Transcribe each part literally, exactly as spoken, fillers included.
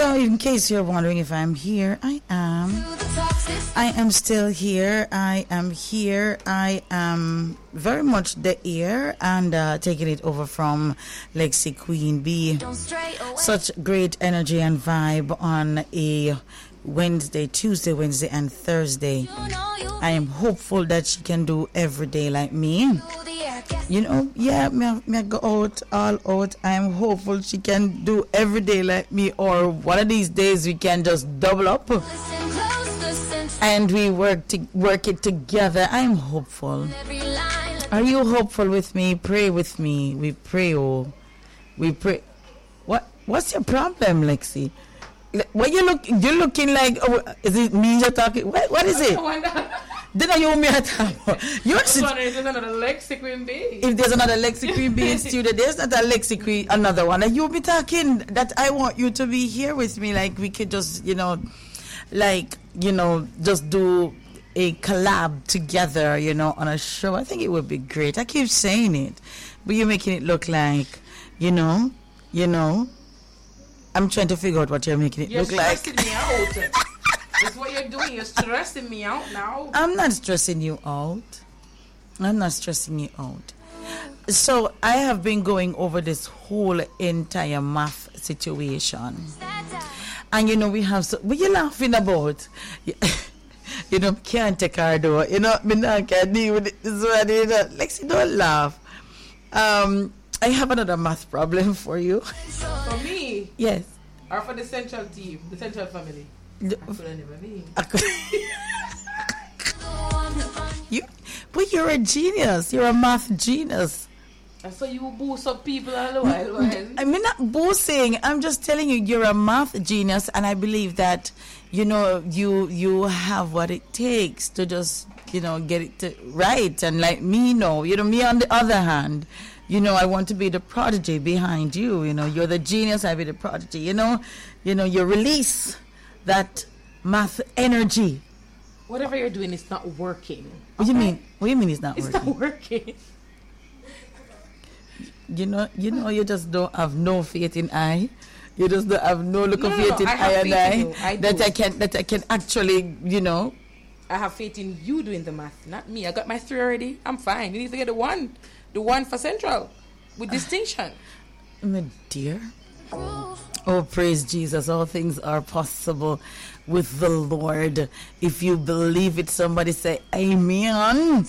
So, in case you're wondering if I'm here, I am. I am still here. I am here. I am very much the ear and uh, taking it over from Lexi Queen B. Such great energy and vibe on a Wednesday, Tuesday, Wednesday, and Thursday. I am hopeful that she can do every day like me. You know, yeah, me, me go out, all out. I am hopeful she can do every day like me, or one of these days we can just double up and we work to work it together. I am hopeful. Are you hopeful with me? Pray with me. We pray, oh, we pray. What? What's your problem, Lexi? What you look? You're looking like. Oh, is it me you're talking? What? What is it? Then you me at you if there's another Lexi Queen B. If there's another Lexi Queen B in studio, there's not a Lexi Queen, another one. And you'll be talking that I want you to be here with me. Like we could just, you know, like, you know, just do a collab together, you know, on a show. I think it would be great. I keep saying it, but you're making it look like, you know, you know. I'm trying to figure out what you're making it you're look like. You're stressing me out. That's what you're doing. You're stressing me out now. I'm not stressing you out. I'm not stressing you out. So I have been going over this whole entire math situation. And you know, we have so what you laughing about? You know, can't take her though. You know, me not can deal with this one, you know. Lexi, don't laugh. Um I have another math problem for you. For me? Yes. Or for the central team, the central family. The, I could never be. I could, you, but you're a genius. You're a math genius. And so you boost up people all the while. I mean, not boosting. I'm just telling you, you're a math genius, and I believe that, you know, you you have what it takes to just, you know, get it to, right. And like me, no, you know, me on the other hand, you know, I want to be the prodigy behind you. You know, you're the genius, I be the prodigy. You know, you know, you release that math energy. Whatever you're doing is not working. What do okay? you mean? What do you mean it's not it's working? It's not working. You know, you know, you just don't have no faith in I. You just don't have no look no, of no, faith no, in I, I and I, I that do. I can that I can actually, you know. I have faith in you doing the math, not me. I got my three already. I'm fine. You need to get the one, the one for Central, with distinction. My dear. Oh, praise Jesus. All things are possible with the Lord. If you believe it, somebody say amen.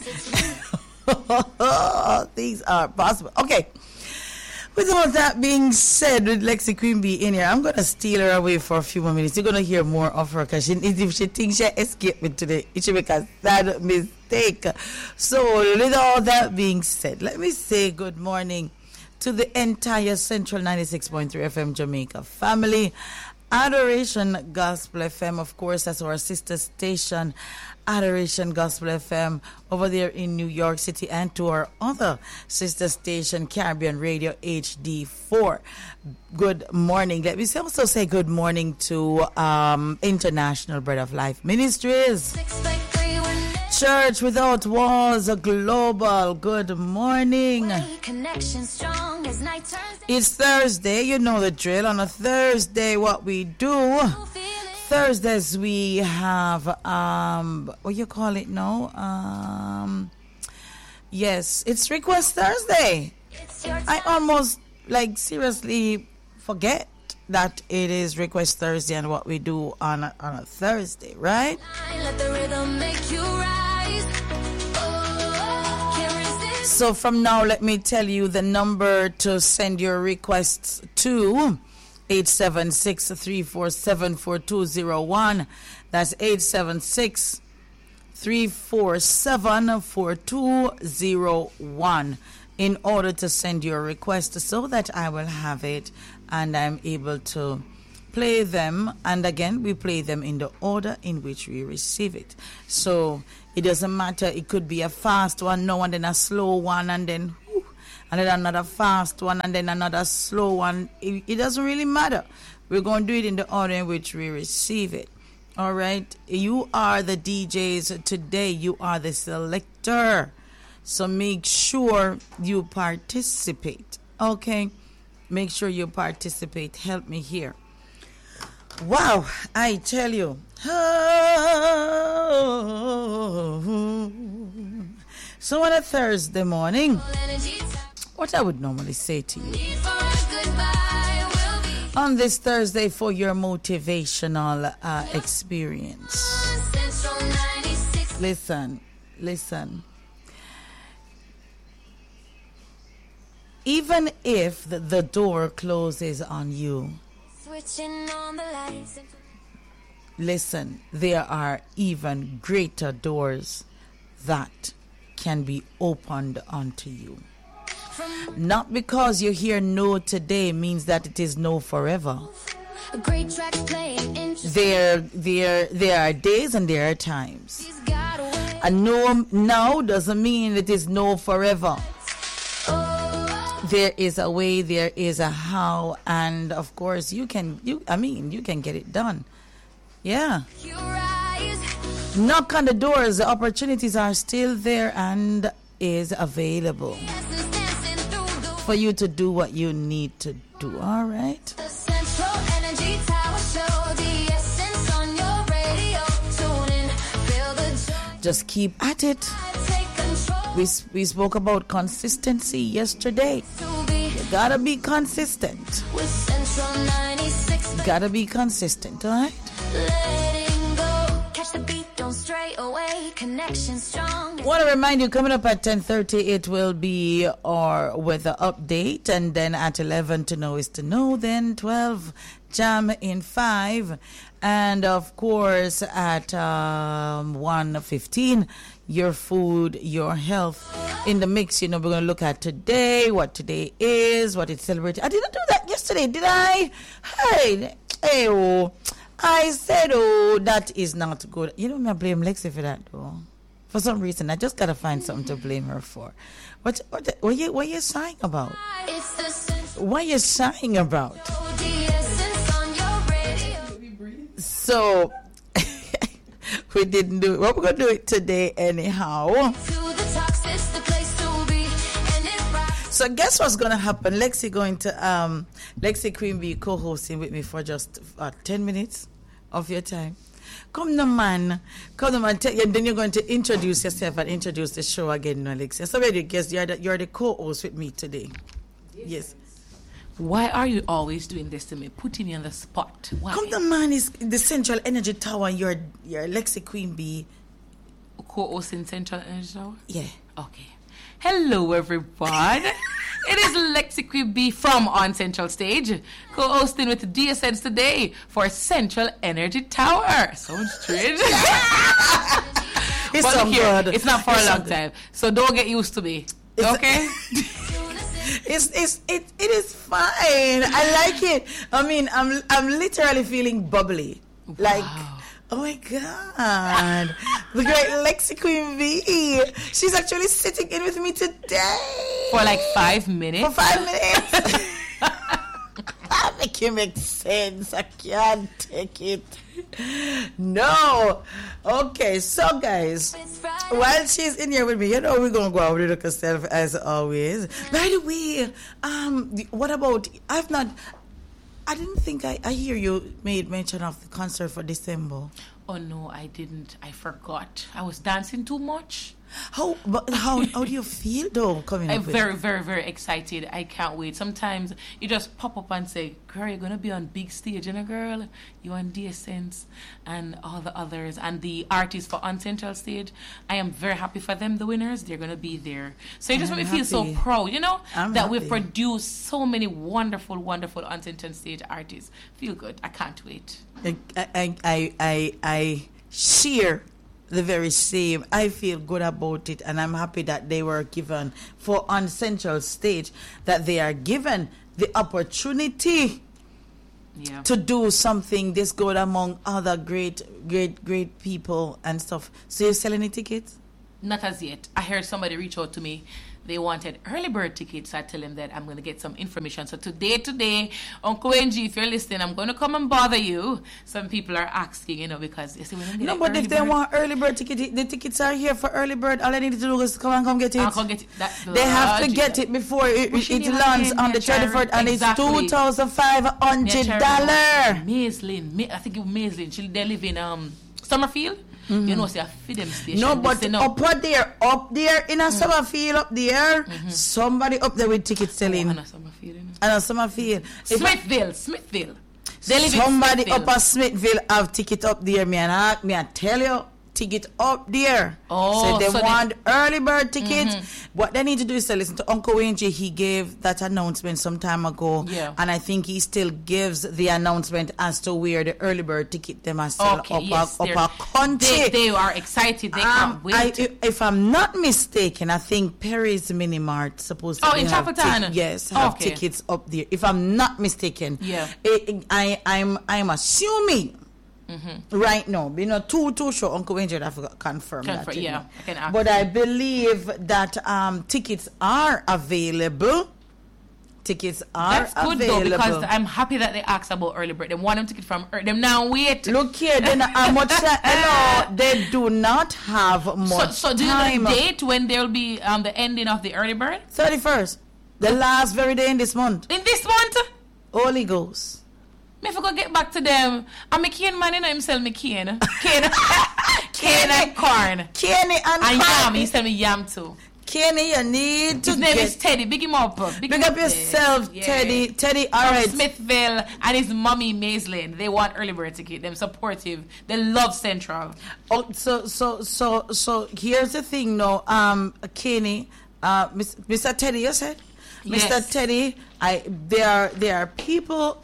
Things are possible. Okay. With all that being said, with Lexi Queen B in here, I'm going to steal her away for a few more minutes. You're going to hear more of her because if she thinks she escaped me today, it should make a sad mistake. So, with all that being said, let me say good morning to the entire Central ninety-six point three F M Jamaica family. Adoration Gospel F M, of course, that's our sister station, Adoration Gospel F M, over there in New York City, and to our other sister station, Caribbean Radio H D four. Good morning. Let me also say good morning to um, International Bread of Life Ministries. Church Without Walls, a global. Good morning. It's Thursday, you know the drill. On a Thursday, what we do, Thursdays we have, um, what you call it now? Um, yes, it's Request Thursday. I almost, like, seriously forget that it is Request Thursday and what we do on a, on a Thursday, right? Let the rhythm make you rise. So from now, let me tell you the number to send your requests to: eight seven six, three four seven, four two zero one. That's eight seven six, three four seven, four two zero one in order to send your request so that I will have it and I'm able to play them. And again, we play them in the order in which we receive it. So it doesn't matter. It could be a fast one now and then a slow one and then whew, and then another fast one and then another slow one. It, it doesn't really matter. We're going to do it in the order in which we receive it. All right. You are the D Js today. You are the selector. So make sure you participate. Okay. Make sure you participate. Help me here. Wow, I tell you. Oh, so on a Thursday morning, what I would normally say to you on this Thursday for your motivational uh, experience. Listen, listen. Even if the, the door closes on you, listen, there are even greater doors that can be opened unto you. Not because you hear no today means that it is no forever. There, there, there are days and there are times. A no now doesn't mean it is no forever. There is a way, there is a how, and of course you can, you, I mean, you can get it done. Yeah. Knock on the doors, the opportunities are still there and is available for you to do what you need to do. All right. Just keep at it. We, we spoke about consistency yesterday. You gotta be consistent. Gotta be consistent, all right? Want to remind you, coming up at ten thirty, it will be our weather update, and then at eleven, to know is to know, then twelve, Jam in five, and of course at um, one fifteen, your food, your health in the mix. You know, we're going to look at today, what today is, what it's celebrating. I didn't do that yesterday, did I? Hey, hey, oh. I said, oh, that is not good. You know, I blame Lexi for that, though. For some reason, I just got to find something to blame her for. What, what, what, are you, what are you sighing about? What are you sighing about? So, we didn't do it. Well, we're going to do it today anyhow. So guess what's going to happen? Lexi going to, um, Lexi Queen be co-hosting with me for just uh, ten minutes of your time. Come the man, come the man, and then you're going to introduce yourself and introduce the show again, no, Lexi. So you guess you're the, you're the co-host with me today. Yes. yes. Why are you always doing this to me? Putting me on the spot. Why? Come the man is the Central Energy Tower. You're, you're Lexi Queen B. Co-host in Central Energy Tower? Yeah. Okay. Hello, everyone. It is Lexi Queen B from On Central Stage, co-hosting with D S N today for Central Energy Tower. Sounds strange. It's but so here, good. It's not for it's a long time, so don't get used to me. It's okay? It's it's it it is fine. I like it. I mean, I'm I'm literally feeling bubbly. Wow. Like, oh my God, the great Lexi Queen V. She's actually sitting in with me today for like five minutes. For five minutes. That make you make sense. I can't take it. No. Okay, so guys, while she's in here with me, you know we're gonna go out with herself as always. By the way, um, what about? I've not. I didn't think I. I hear you made mention of the concert for December. Oh no, I didn't. I forgot. I was dancing too much. How? But how? How do you feel though? Coming I'm up with very, it? very, very excited. I can't wait. Sometimes you just pop up and say, "Girl, you're gonna be on big stage, you know, girl. You on D S N's and all the others and the artists for On Central Stage. I am very happy for them, the winners. They're gonna be there. So it just I'm makes me feel so happy. proud, you know, I'm that happy. we've produced so many wonderful, wonderful On Central Stage artists. Feel good. I can't wait. I, I, I, I, I share the very same. I feel good about it, and I'm happy that they were given for On Central Stage, that they are given the opportunity Yeah. to do something this good among other great, great, great people and stuff. So you're selling the tickets? Not as yet. I heard somebody reach out to me they wanted early bird tickets. So I tell them that I'm going to get some information. So today, today, Uncle Wenji, if you're listening, I'm going to come and bother you. Some people are asking, you know, because you see, when no, but if they bird, want early bird ticket, the tickets are here for early bird. All I need to do is come and come get it. I'll come get it. That, they have to get it before it, it, it lands on the thirty-first, and exactly. It's two thousand five hundred dollars. Maislin, I think it was Maislin. She, they live in um Summerfield. Mm-hmm. You know, say a feed them station. No, but up there, up there in a mm-hmm. Summerfield, up there, mm-hmm. somebody up there with ticket selling. Oh, and a Summerfield, you know. And a Summerfield. Smithville, Smithville. They live somebody in Smithville. Up at Smithville have ticket up there, me and I, me I tell you. Ticket up there. Oh, so they so want they, early bird tickets. Mm-hmm. What they need to do is to listen to Uncle Wenji. He gave that announcement some time ago, yeah. and I think he still gives the announcement as to where the early bird ticket them are still okay, up, yes, a, up a country. They, they are excited. They um, can't wait. I, if, if I'm not mistaken, I think Perry's Mini Mart supposed to oh in Chapeltown. T- yes, have okay. tickets up there. If I'm not mistaken, yeah, it, it, I I'm I'm assuming. Mm-hmm. Right now, you know, too too sure Uncle Wenji have confirmed Confirm, that. Yeah, I can but I believe that um, tickets are available. Tickets are That's good available. Though, because I'm happy that they asked about early bird. They want them ticket from early. Them now wait. Look here, then how much time? They do not have much so, so do time. you know the date when there will be um, the ending of the early bird? thirty-first, the last very day in this month. In this month, Holy Ghost. Me if I go get back to them, I'm a cane man, you know him sell me cane. Cane. cane and corn. Cane and, and corn. yam, he sell me yam too. Cane, you need to His get... name is Teddy, big him up. Big, big up, up yourself, yeah. Teddy. Teddy, all From right. Smithville and his mommy, Maislin. They want early bird ticket. They're supportive. They love Central. Oh, so, so, so, so, here's the thing now. Um, Kenny, uh, Mister Teddy, you said? Yes. Mister Teddy, I, there are, there are people...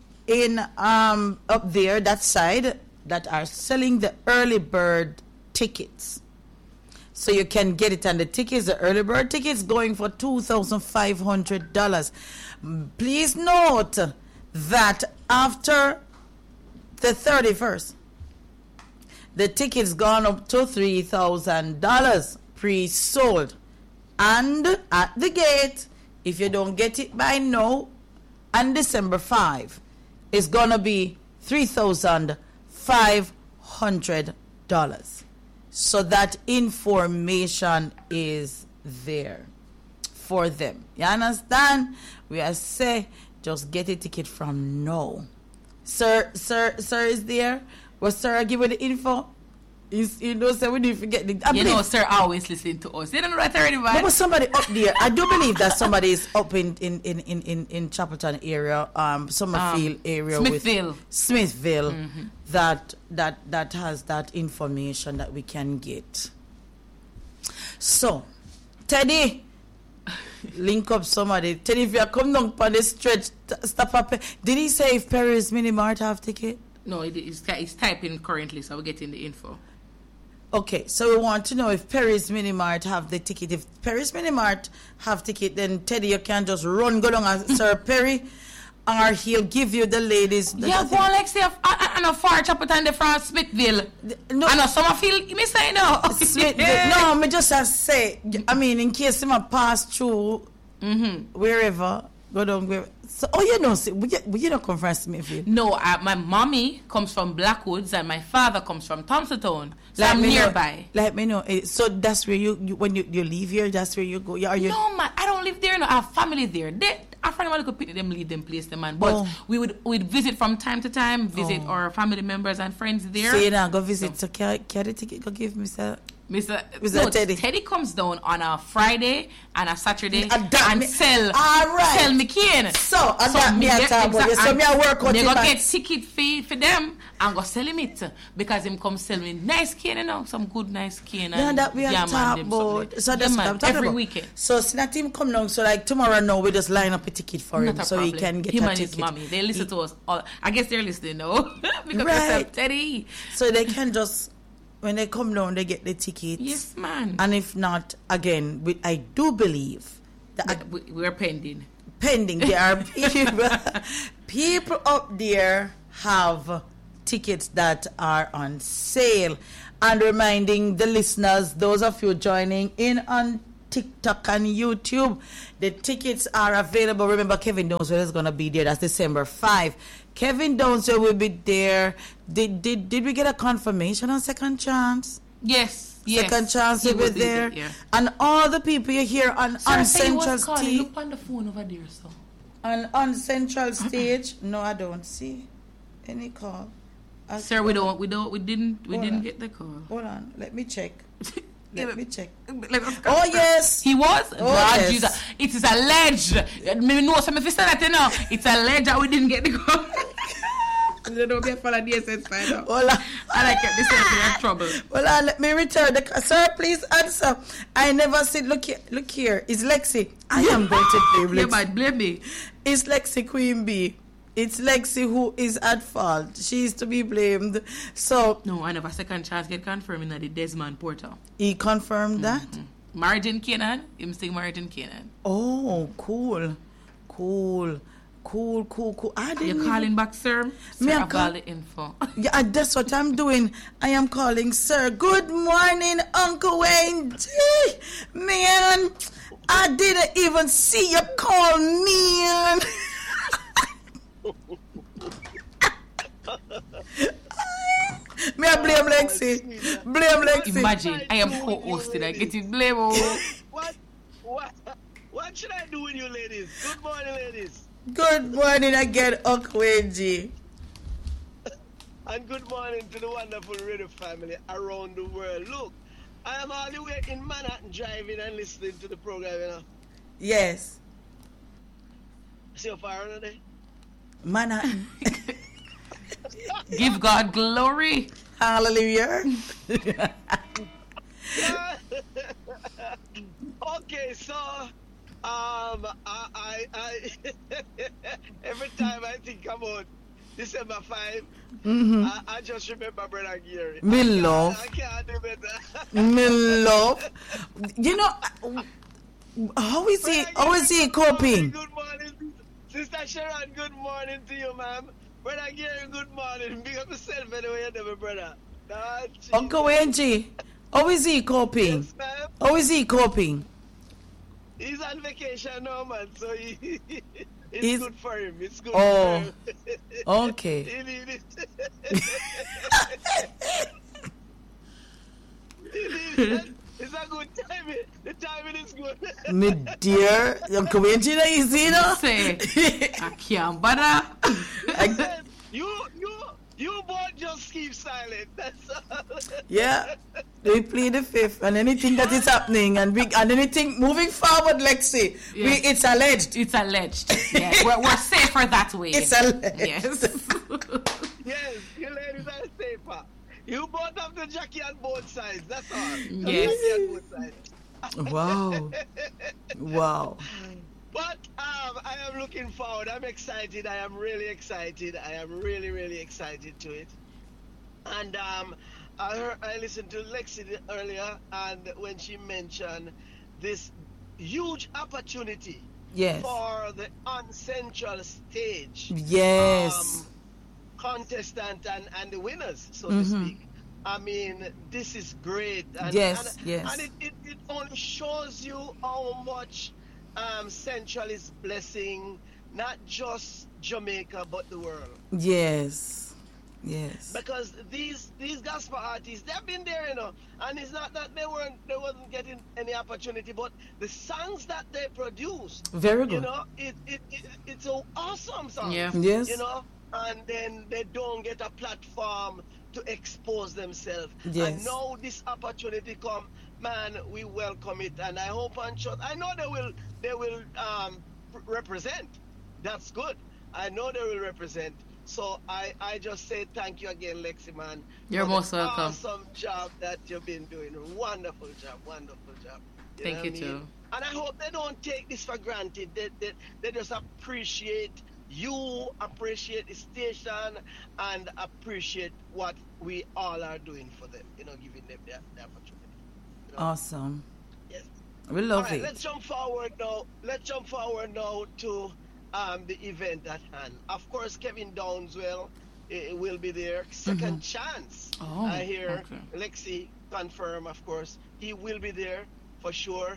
in um up there that side that are selling the early bird tickets, so you can get it. And the tickets, the early bird tickets, going for two thousand five hundred dollars. Please note that after the thirty-first, the tickets gone up to three thousand dollars pre-sold, and at the gate, if you don't get it by now, on December fifth, it's gonna be three thousand five hundred dollars. So that information is there for them. You understand? We are say just get a ticket from now. Sir, sir, sir is there. Well, sir, give you the info. Is, you know, sir, we didn't forget the. I you know, sir, always listening to us. They don't know that already, man. There was somebody up there. I do believe that somebody is up in in in in in, in Chapeltown area, um, Summerfield um, area, Smithville, with Smithville, mm-hmm. that that that has that information that we can get. So, Teddy, link up somebody. Teddy, if you come down on the stretch, stop up. Did he say if Perry's Mini Mart have ticket? No, it is. It's typing currently, so we're getting the info. Okay, so we want to know if Perry's Mini Mart have the ticket. If Perry's Mini Mart have ticket, then Teddy, you can just run, go down as Sir Perry, or he'll give you the ladies. The yeah, go on, like say, I know far Chapeltown, the from Smithville. No, I know Summerfield. You may say no. Smithville. No, me just as say. I mean, in case him a pass through mm-hmm. wherever, go down wherever. So, oh, you know, see, we get, we don't come from Smithfield. No, uh, my mommy comes from Blackwoods and my father comes from Thompsontown. So I'm nearby. Know, let me know. So that's where you, you when you, you leave here, that's where you go. Are you? No, man, I don't live there. No, I have family there. They, our friend could pick them, lead them, place them, man. But oh. we would we'd visit from time to time, visit oh. our family members and friends there. So you know, go visit. So, so carry, carry the ticket, go give Mister Mister Mister No, Teddy. Teddy comes down on a Friday and a Saturday uh, and me, sell, all right. sell me cane. So, uh, so that me get, exactly, so me a work out. They go get ticket fee for them and go sell him it because him come sell me nice cane, you know, some good nice cane. Yeah, and that we are talking about. So that's what I'm talking every about. weekend. So since that team come down, so like tomorrow now we just line up a ticket for Not him so problem. he can get him a and ticket. His mommy, they listen to us. All, I guess they're listening now because right. Teddy. So they can just. When they come down, they get the tickets. Yes, man. And if not, again, we, I do believe that I, we, we're pending. Pending. There are people, people up there have tickets that are on sale. And reminding the listeners, those of you joining in on TikTok and YouTube. The tickets are available. Remember, Kevin Downswell is going to be there. That's December fifth. Kevin Downswell will be there. Did, did, did we get a confirmation on Second Chance? Yes. Yes. Second Chance will be there. there yeah. And all the people you hear on, Sir, on say Central Stage. Stage. Look on the phone over there, so. And on Central Stage, no, I don't see any call. I Sir, we don't, we don't, we didn't, we Hold didn't on. get the call. Hold on, let me check. Let me check. Let us go. Oh yes, He was? Oh, God, yes. Jesus. It is alleged. Me know some if you say that, you know. It's alleged that we didn't get the call. You don't be a follow D S S find out. Hold on. And I kept this in trouble. Hold on, let me return the ca- sir. Please answer. I never said. Look here, look here. It's Lexi. I am going to blame Yeah, Lexi. but blame me. It's Lexi Queen Bee. It's Lexi who is at fault. She is to be blamed. So No, I never second chance get confirmed in the Desmond portal. he confirmed that. Marriage in Canaan, him saying marriage in Canaan. Oh, cool, cool, cool, cool, cool. I didn't. You're even- calling back, sir? Sir, Me, I I've call- got the info. Yeah, and that's what I'm doing. I am calling sir. Good morning, Uncle Wayne. Gee, man, I didn't even see you call me. Man. Me, I blame Lexi. Blame Lexi. Imagine, I am co-hosted. I get it blame. Oh. What? What? What should I do with you, ladies? Good morning, ladies. Good morning again, Uncle Wayne G. And good morning to the wonderful radio family around the world. Look, I am all the way in Manhattan driving and listening to the program, you know. Yes, See how far are they? Manhattan. Give God glory. Hallelujah. Okay, so um, I, I, I every time I think about December fifth, Mm-hmm. I, I just remember Brother Gary. Me I can't- love. I can't do better. Me love. You know, how is he? How is he coping? Good morning, Sister Sharon. Good morning to you, ma'am. Brother Gary, good morning. Big up yourself anyway, you know, brother. Nah, Jesus. Uncle Wayne G, how is he coping? Yes, ma'am. How is he coping? He's on vacation now, man, so he, it's He's- good for him. It's good Oh, for him. okay. He need it. He need it. It's a good timing. The timing is good. Me dear, Uncle Wayne G, no easy, you know? Say, I can't bother. I- you, you, you both just keep silent. That's all. yeah, we plead the fifth, and anything that is happening, and we and anything moving forward, Lexi, we, Yes. it's alleged. It's alleged. Yeah, we're, we're safer that way. It's alleged. Yes. Yes, you ladies are safer. You both have the jockey on both sides. That's all. Yes. Jockey on both sides. Wow, wow. But um, I am looking forward. I'm excited. I am really excited. I am really, really excited to it. And um, I heard, I listened to Lexi earlier, and when she mentioned this huge opportunity Yes, for the on-central stage yes, um, contestant and, and the winners, so Mhm. to speak. I mean, this is great. And, Yes, and, yes. And it, it, it only shows you how much um, Central is blessing not just Jamaica, but the world. yes, yes. Because these these gospel artists, they've been there, you know, and it's not that they weren't they wasn't getting any opportunity, but the songs that they produced, Very you good. know, it, it, it it's an awesome song. Yeah. Yes. You know, and then they don't get a platform to expose themselves. Yes. And now this opportunity come, man, we welcome it, and I hope and trust. I know they will they will um, represent. That's good. I know they will represent. So I, I just say thank you again, Lexi, man. You're for most the welcome. Awesome job that you've been doing. Wonderful job. Wonderful job. You Thank know you what I mean? too. And I hope they don't take this for granted. They, they, they just appreciate you, appreciate the station, and appreciate what we all are doing for them. You know, giving them the, the opportunity. You know? Awesome. Yes. We love All right, it. let's jump forward now. Let's jump forward now to um, the event at hand. Of course, Kevin Downswell uh, will be there. 2nd Chance. Oh, I hear okay. Lexi confirm, of course. He will be there for sure.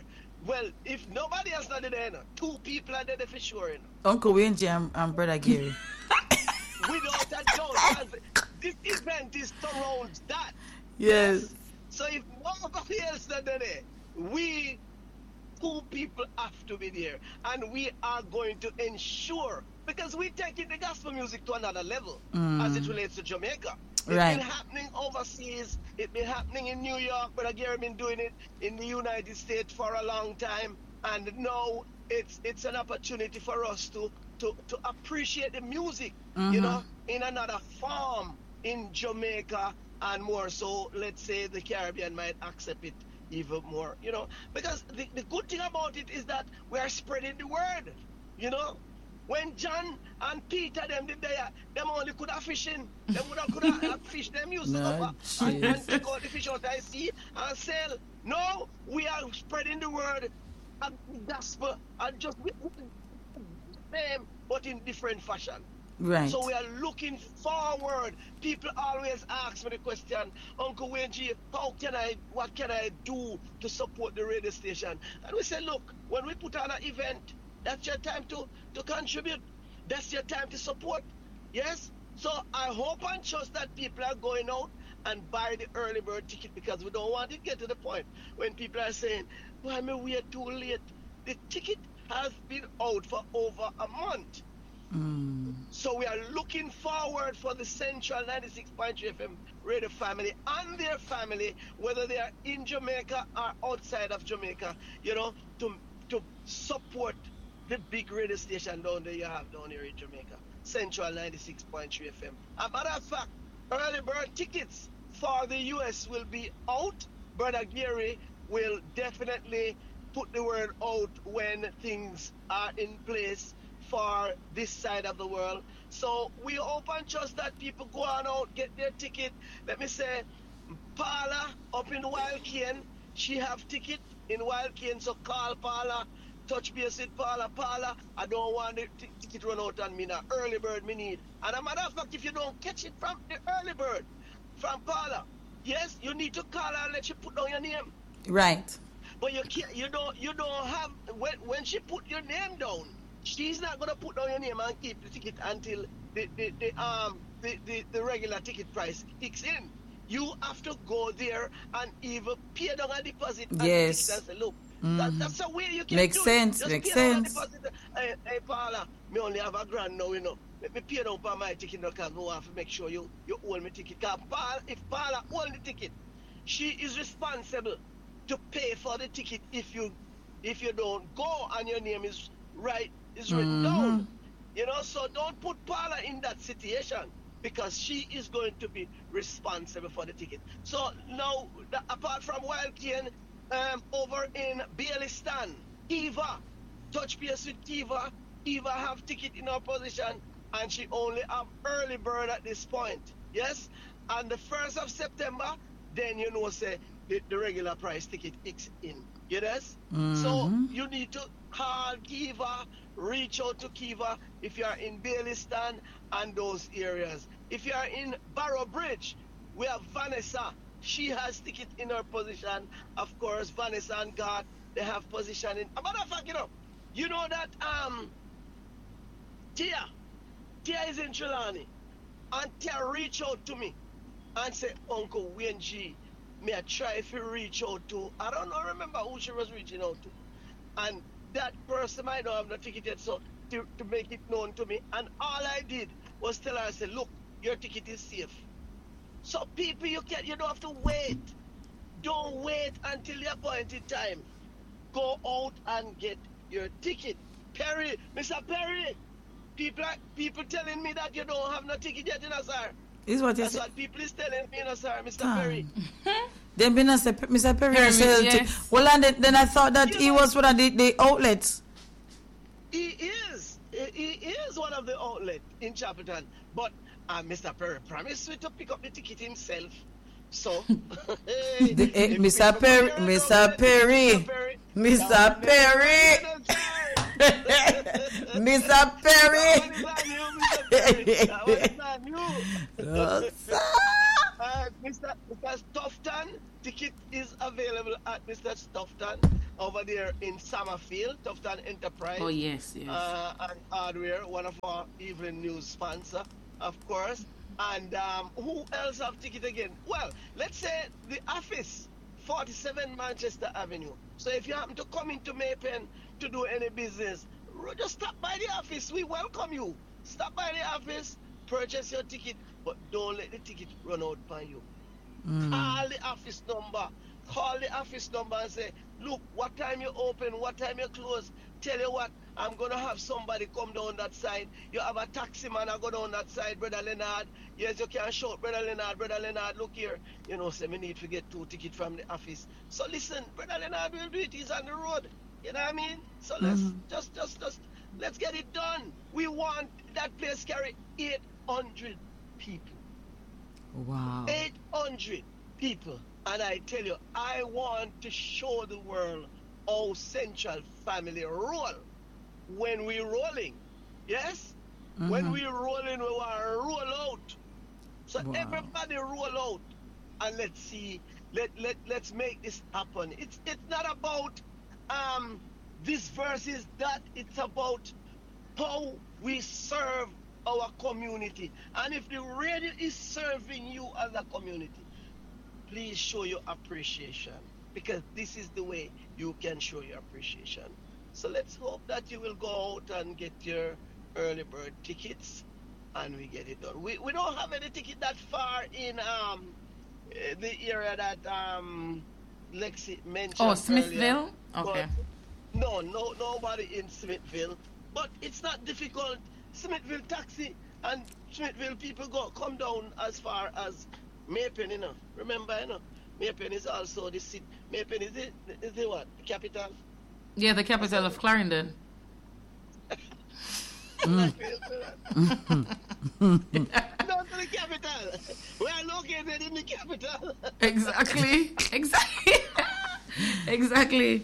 Well, if nobody else not there, you know, two people are there for sure. You know. Uncle Wenji and, and Brother Gary. Without a doubt, this event is around that. Yes. So if nobody else not there, we two people have to be there, and we are going to ensure, because we're taking the gospel music to another level mm. as it relates to Jamaica. It's right. been happening overseas. It's been happening in New York, but Gary been doing it in the United States for a long time, and now it's it's an opportunity for us to to, to appreciate the music, mm-hmm. you know, in another form in Jamaica, and more so, let's say the Caribbean might accept it even more, you know, because the, the good thing about it is that we are spreading the word, you know. When John and Peter them did there, them only could have fishing. Them would have could have fished them used no, to go and, and take out the fish out I see and sell. No, we are spreading the word and gospel and just same but in different fashion. Right. So we are looking forward. People always ask me the question, Uncle Wenji, how can I, what can I do to support the radio station? And we say, look, when we put on an event, that's your time to, to contribute. That's your time to support. Yes? So I hope and trust that people are going out and buy the early bird ticket, because we don't want it to get to the point when people are saying, why well, we are too late. The ticket has been out for over a month. Mm. So we are looking forward for the Central ninety-six point three F M radio family and their family, whether they are in Jamaica or outside of Jamaica, you know, to to support the big radio station down there you have down here in Jamaica, Central ninety-six point three F M. As a matter of fact, early bird tickets for the U S will be out. Brother Gary will definitely put the word out when things are in place for this side of the world. So we hope and trust that people go on out, get their ticket. Let me say, Paula up in Wild Cane, she have ticket in Wild Cane, so call Paula, touch base with Paula. Paula, I don't want the t- ticket run out on me now. Early bird me need. And a matter of fact, if you don't catch it from the early bird, from Paula, yes, you need to call her and let she put down your name. Right. But you can't, you don't, you don't have, when, when she put your name down, she's not gonna put down your name and keep the ticket until the the, the um the, the, the regular ticket price kicks in. You have to go there and even pay down a deposit. Yes. And say, look, mm-hmm. that, that's the way you can makes do sense. it. Just makes pay down sense. a deposit. Hey, hey, Paula, me only have a grand now, you know. Let me pay down for my ticket now, because I want to make sure you you own my ticket. Because Paula, if Paula owns the ticket, she is responsible to pay for the ticket if you if you don't go and your name is right. Is written mm-hmm. down, you know, so don't put Paula in that situation, because she is going to be responsible for the ticket. So now, the, apart from Wild Cane, um, over in Baileyston, Eva, touch base with Eva. Eva have ticket in her position, and she only have early bird at this point. Yes, and the first of September, then you know, say the, the regular price ticket is in. Yes, mm-hmm. so you need to call Kiva, reach out to Kiva if you are in Baileyston and those areas. If you are in Barrow Bridge, we have Vanessa. She has ticket in her position. Of course, Vanessa and God, they have position in. A matter of fact, you know, you know that um, Tia, Tia is in Trelawney, and Tia reach out to me and say, Uncle Wenji, may I try if you reach out to, I don't know, remember who she was reaching out to. And that person might not have no ticket yet, so to, to make it known to me. And all I did was tell her, I said, look, your ticket is safe. So people, you can you don't have to wait. Don't wait until the appointed time. Go out and get your ticket. Perry, Mister Perry, people are, people telling me that you don't have no ticket yet, you know, sir. Is what That's what people is telling me, you know, sir, Mister Time. Perry. Then been a Mister Perry Perry, said, yes. well, and then, then I thought that You he know, was one of the, the outlets. He is. He is one of the outlets in Chapelton. But uh, Mister Perry promised me to pick up the ticket himself. So, hey, The, eh, if Mister Mister Perry, Perry Mister Perry, Mister Perry, Mister Perry. That one is on you, Mister Perry. That one is on you. Oh, sir. Uh, uh, Mister Mister Stoughton, ticket is available at Mister Stoughton over there in Summerfield, Tufton Enterprise. Oh, yes, yes. Uh, and Hardware, one of our evening news sponsor, of course. And um, who else have ticket again? Well, let's say the office, forty-seven Manchester Avenue. So if you happen to come into Maypen to do any business, just stop by the office. We welcome you. Stop by the office, purchase your ticket, but don't let the ticket run out by you. Mm. Call the office number. Call the office number and say, look, what time you open, what time you close. Tell you what, I'm going to have somebody come down that side. You have a taxi man, I go down that side, Brother Leonard. Yes, you can shout, Brother Leonard, Brother Leonard, look here. You know, say, me need to get two tickets from the office. So listen, Brother Leonard will do it. He's on the road. You know what I mean? So let's mm-hmm. just, just, just, let's get it done. We want that place carry eight hundred people. Wow. eight hundred people. And I tell you, I want to show the world how Central Family roll when we're rolling. Yes? Mm-hmm. When we're rolling, we want to roll out. So wow. everybody roll out. And let's see, let, let, let's make this happen. It's, it's not about um, this versus that. It's about how we serve our community. And if the radio is serving you as a community, please show your appreciation, because this is the way you can show your appreciation. So let's hope that you will go out and get your early bird tickets and we get it done. We we don't have any ticket that far in um the area that um Lexi mentioned. Oh, Smithville? Earlier. Okay. But no, no, nobody in Smithville. But it's not difficult. Smithville taxi and Smithville people go come down as far as Maypen, you know. Remember, you know, Maypen is also the city. Maypen is it? Is the what? The capital? Yeah, the capital of Clarendon. mm. Not to the capital. We are located in the capital. Exactly. Exactly. Exactly.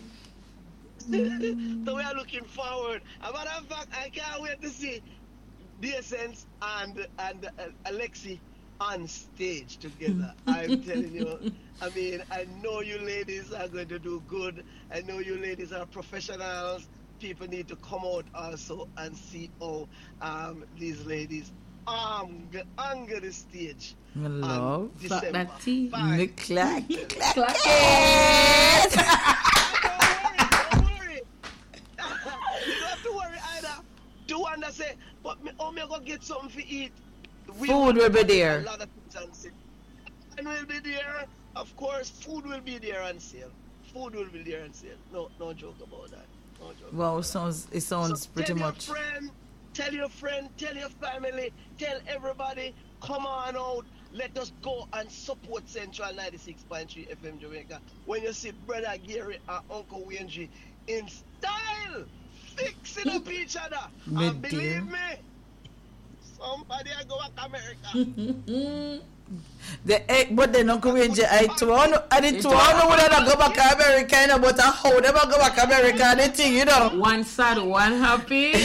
So we are looking forward. As a matter of fact, I can't wait to see the Essence and and uh, Alexi on stage together. I'm telling you, I mean, I know you ladies are going to do good. I know you ladies are professionals. People need to come out also and see how um, these ladies um, anger the stage. Hello. Fuck that tea. Clack, clack, clack. Don't worry, don't worry. You don't have to worry either. Do one that say, but me, oh, me go get something to eat. We food will be there. A lot of things and will be there. Of course, food will be there on sale. Food will be there on sale. No, no joke about that. No joke. Well, it sounds it sounds so pretty tell much. Your friend, tell your friend, tell your family, tell everybody, come on out. Let us go and support Central ninety-six point three F M Jamaica. When you see Brother Gary and Uncle Wayne G in style, fixing up each other. And believe me, somebody I go back America. The eh, but then Uncle Wayne G, I told I did to know whether I go back America, you know, but I how never go back America, the thing, you know. One sad, one happy.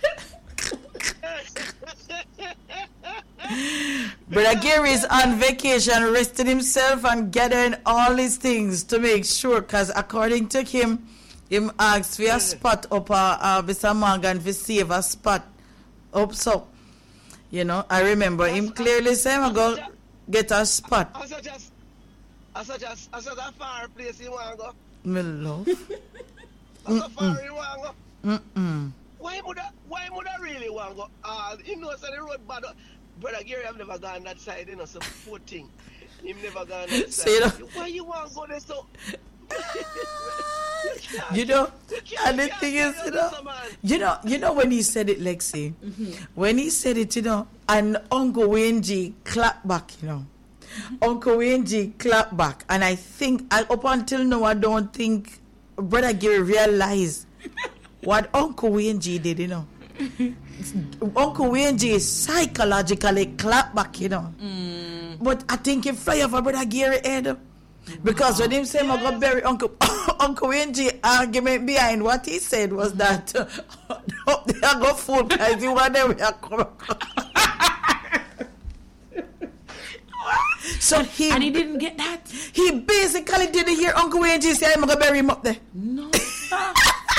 Brother Gary is on vacation, resting himself and gathering all his things to make sure, because according to him, him asked for a spot up uh, uh Mister Morgan to save a spot up so. You know, I remember him clearly saying I go get a spot. As such as as such as as such a far place you wanna go. Me love. As a far you wanna go. Mm-mm. Why would I why would I really wanna go? Uh you know so the road bad. Brother Gary have never gone that side, you know, so poor thing. Him never gone that side. You know, why you wanna go there so you know, and the thing is, you know, you know, you know when he said it, Lexi, mm-hmm. when he said it, you know, and Uncle Wayne G clapped back, you know, mm-hmm. Uncle Wayne G clapped back, and I think, I, up until now, I don't think Brother Gary realized what Uncle Wayne G did, you know. Uncle Wayne G psychologically clapped back, you know, mm. but I think he fly over Brother Gary head. Because when him say yes. I go bury Uncle Uncle Wayne G, argument behind what he said was that uh, they are go fool guys, you want them we are come. So he and he didn't get that. He basically didn't hear Uncle Wayne G say, I'm gonna bury him up there. No, sir.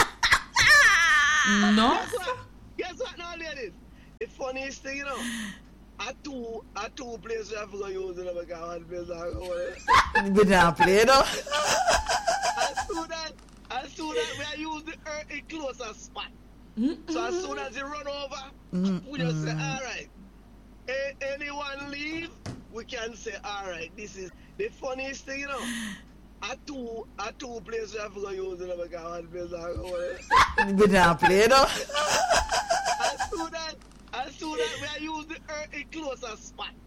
No. Guess what? Guess what now, ladies? The funniest thing, you know, I two, I two places I forgot use in the one place I go. We don't play, no? As soon as, as soon as we use the earth in closer spot. Mm-mm. So as soon as you run over, mm-mm. we just say, all right. A- anyone leave, we can say, all right. This is the funniest thing, you know. I two, I two places I forgot use in the one place I go. We don't play, no? As soon as, as soon as we use the earth in closer spot.